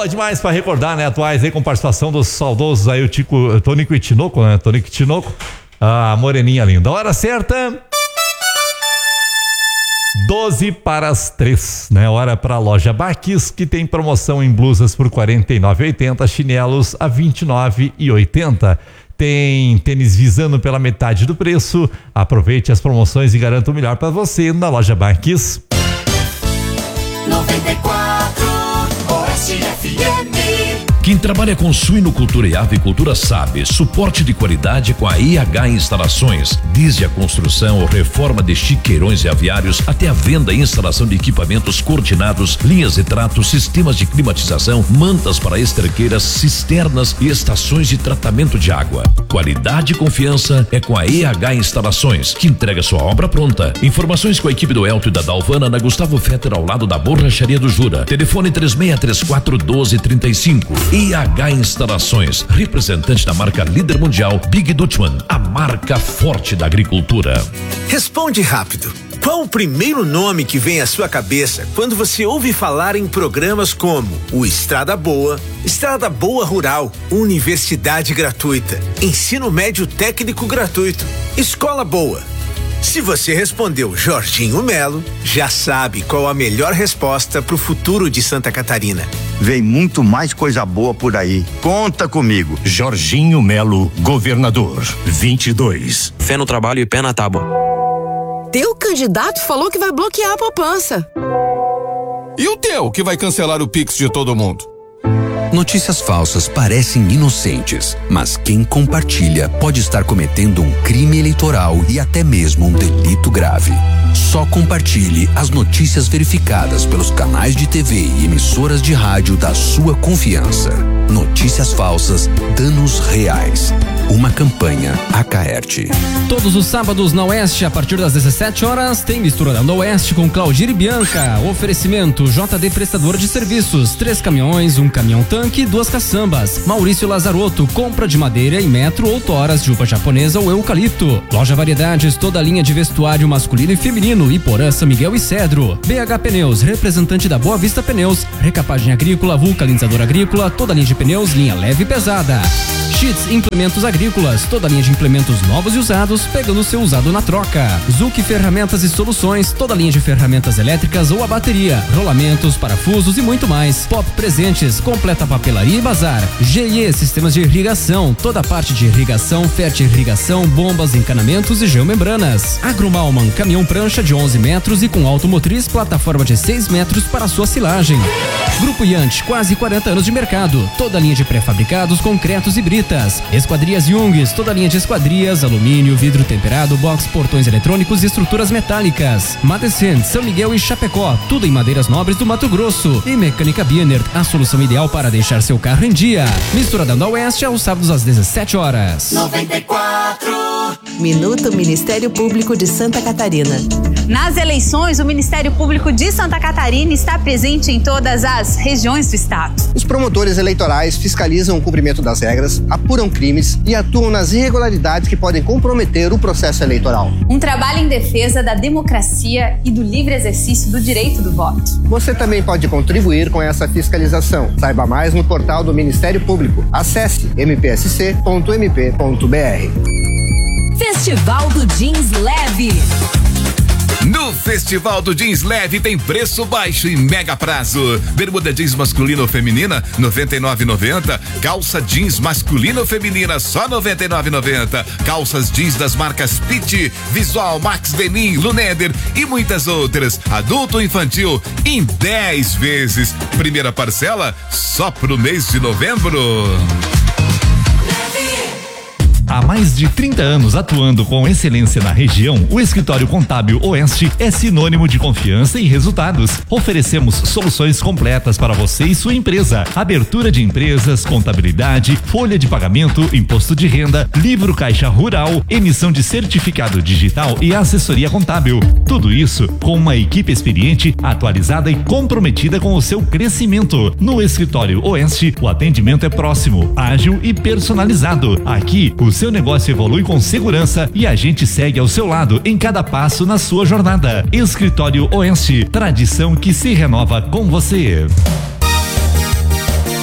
Boa demais pra recordar, né? Atuais aí com participação dos saudosos aí, o Tonico e Tinoco, né? Tonico e Tinoco, a moreninha linda. Hora certa, 2:50, né? Hora pra loja Baques, que tem promoção em blusas por R$ 49,80, chinelos a R$ 29,80. Tem tênis Visano pela metade do preço. Aproveite as promoções e garanta o melhor para você na loja Baques. 94 Oeste FM. Quem trabalha com suinocultura e avicultura sabe, suporte de qualidade com a IH Instalações, desde a construção ou reforma de chiqueirões e aviários até a venda e instalação de equipamentos coordenados, linhas de trato, sistemas de climatização, mantas para esterqueiras, cisternas e estações de tratamento de água. Qualidade e confiança é com a IH Instalações, que entrega sua obra pronta. Informações com a equipe do Elto e da Dalvana na Gustavo Fetter ao lado da Borracharia do Jura. Telefone 3634-1235. IH Instalações, representante da marca líder mundial Big Dutchman, a marca forte da agricultura. Responde rápido. Qual o primeiro nome que vem à sua cabeça quando você ouve falar em programas como o Estrada Boa Rural, Universidade Gratuita, Ensino Médio Técnico Gratuito, Escola Boa? Se você respondeu Jorginho Melo, já sabe qual a melhor resposta para o futuro de Santa Catarina. Vem muito mais coisa boa por aí. Conta comigo. Jorginho Melo, governador, 22. Fé no trabalho e pé na tábua. Teu candidato falou que vai bloquear a poupança. E o teu, que vai cancelar o Pix de todo mundo? Notícias falsas parecem inocentes, mas quem compartilha pode estar cometendo um crime eleitoral e até mesmo um delito grave. Só compartilhe as notícias verificadas pelos canais de TV e emissoras de rádio da sua confiança. Notícias falsas, danos reais. Uma campanha Acaerte. Todos os sábados na Oeste, a partir das 17 horas, tem Misturando Oeste com Claudir e Bianca. Oferecimento JD Prestador de Serviços, 3 caminhões, 1 caminhão-tanque, 2 caçambas. Maurício Lazarotto, compra de madeira em metro ou toras de uva japonesa ou eucalipto. Loja Variedades, toda a linha de vestuário masculino e feminino, Iporã, São Miguel e Cedro. BH Pneus, representante da Boa Vista Pneus. Recapagem agrícola, vulcanizador agrícola, toda a linha de pneus, linha leve e pesada. Sheets Implementos Agrícolas, toda a linha de implementos novos e usados, pegando seu usado na troca. Zuc Ferramentas e Soluções, toda a linha de ferramentas elétricas ou a bateria, rolamentos, parafusos e muito mais. Pop Presentes, completa papelaria e bazar. GIE Sistemas de Irrigação, toda a parte de irrigação, fertirrigação, bombas, encanamentos e geomembranas. Agromalman, caminhão prancha de 11 metros e com automotriz, plataforma de 6 metros para sua silagem. Grupo Yant, quase 40 anos de mercado, toda a linha de pré-fabricados, concretos e britas. Esquadrias Jungs, toda a linha de esquadrias, alumínio, vidro temperado, box, portões eletrônicos e estruturas metálicas. Madecent, São Miguel e Chapecó, tudo em madeiras nobres do Mato Grosso. E Mecânica Bienert, a solução ideal para deixar seu carro em dia. Misturadão Oeste aos sábados às 17 horas. 94 Minuto Ministério Público de Santa Catarina. Nas eleições, o Ministério Público de Santa Catarina está presente em todas as regiões do estado. Os promotores eleitorais fiscalizam o cumprimento das regras, apuram crimes e atuam nas irregularidades que podem comprometer o processo eleitoral. Um trabalho em defesa da democracia e do livre exercício do direito do voto. Você também pode contribuir com essa fiscalização. Saiba mais no portal do Ministério Público. Acesse mpsc.mp.br. Festival do Jeans Leve. No Festival do Jeans Leve tem preço baixo e mega prazo. Bermuda jeans masculina ou feminina, R$ 99,90. Calça jeans masculina ou feminina, só R$ 99,90. Calças jeans das marcas Pitti, Visual, Max Denim, Luneder e muitas outras. Adulto ou infantil em 10 vezes. Primeira parcela só pro mês de novembro. Há mais de 30 anos atuando com excelência na região, o Escritório Contábil Oeste é sinônimo de confiança e resultados. Oferecemos soluções completas para você e sua empresa. Abertura de empresas, contabilidade, folha de pagamento, imposto de renda, livro caixa rural, emissão de certificado digital e assessoria contábil. Tudo isso com uma equipe experiente, atualizada e comprometida com o seu crescimento. No Escritório Oeste, o atendimento é próximo, ágil e personalizado. Aqui, o seu negócio evolui com segurança e a gente segue ao seu lado em cada passo na sua jornada. Escritório Oeste, tradição que se renova com você.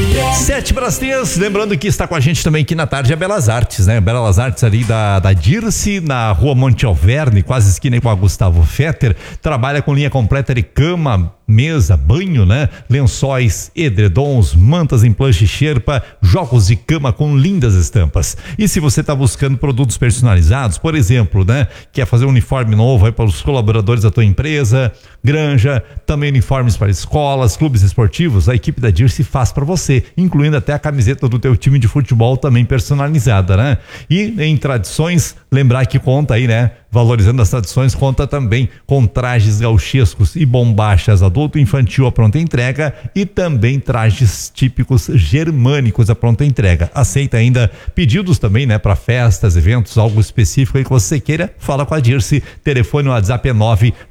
7 para as 10, lembrando que está com a gente também aqui na tarde a Belas Artes, né? Belas Artes ali da Dirce, na rua Monte Alverne, quase esquina com a Gustavo Fetter, trabalha com linha completa de cama, mesa, banho, né? Lençóis, edredons, mantas em plancha e xerpa, jogos de cama com lindas estampas. E se você está buscando produtos personalizados, por exemplo, né? Quer fazer um uniforme novo aí para os colaboradores da tua empresa, granja, também uniformes para escolas, clubes esportivos, a equipe da Dirce faz para você, incluindo até a camiseta do teu time de futebol também personalizada, né? E em tradições, lembrar que conta aí, né? Valorizando as tradições, conta também com trajes gauchescos e bombachas adulto e infantil à pronta entrega e também trajes típicos germânicos à pronta entrega. Aceita ainda pedidos também, né? Para festas, eventos, algo específico aí que você queira, fala com a Dirce. Telefone, o WhatsApp é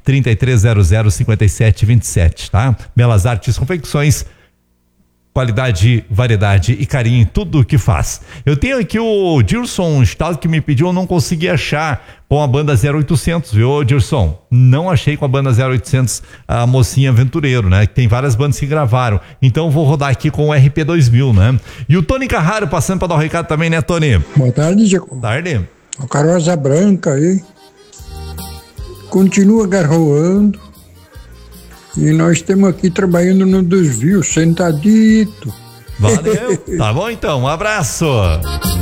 933005727, tá? Belas Artes Confecções, qualidade, variedade e carinho em tudo o que faz. Eu tenho aqui o Dirson Stahl que me pediu, eu não consegui achar com a banda 0800, viu, Dirson? Não achei com a banda 0800 a Mocinha Aventureiro, né? Tem várias bandas que gravaram. Então vou rodar aqui com o RP2000, né? E o Tony Carraro passando para dar um recado também, né, Tony? Boa tarde, Jacob. Boa tarde. O Caroça Branca aí continua garroando. E nós estamos aqui trabalhando no desvio, sentadito. Valeu. Tá bom então, um abraço.